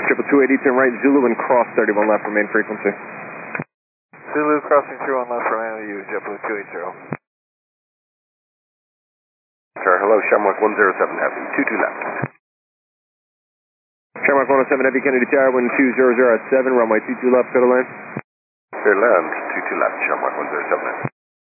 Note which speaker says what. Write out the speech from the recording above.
Speaker 1: Triple 280, turn right, Zulu and cross 31 left, remain frequency.
Speaker 2: Zulu crossing 31 left from ANU, JetBlue 280.
Speaker 3: Sir, hello, Shamrock 107 Heavy, 22 left.
Speaker 1: Shamrock 107 Heavy, Kennedy Tower, wind 200 at 7, runway 22 left, clear to land.
Speaker 3: Clear land, 22 left, Shamrock 107 Heavy.